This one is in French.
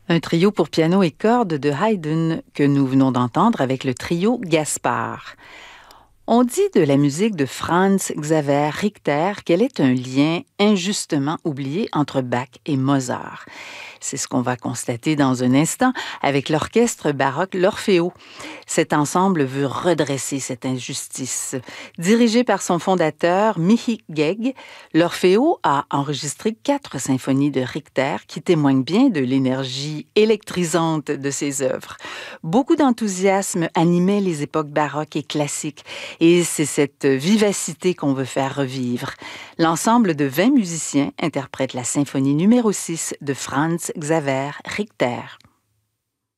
Un trio pour piano et cordes de Haydn que nous venons d'entendre avec le trio Gaspard. On dit de la musique de Franz Xaver Richter qu'elle est un lien injustement oublié entre Bach et Mozart. C'est ce qu'on va constater dans un instant avec l'orchestre baroque L'Orfeo. Cet ensemble veut redresser cette injustice. Dirigé par son fondateur, Mihi Geg, l'Orfeo a enregistré 4 symphonies de Richter qui témoignent bien de l'énergie électrisante de ses œuvres. Beaucoup d'enthousiasme animait les époques baroques et classiques, et c'est cette vivacité qu'on veut faire revivre. L'ensemble de 20 musiciens interprète la symphonie numéro 6 de Franz Xaver Richter.